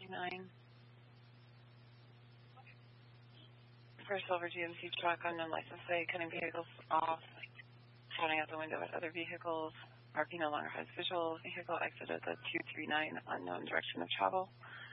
239. For a silver GMC truck, unknown license plate, cutting vehicles off, shouting out the window at other vehicles. RP no longer has visual. Vehicle exited the 239 unknown direction of travel.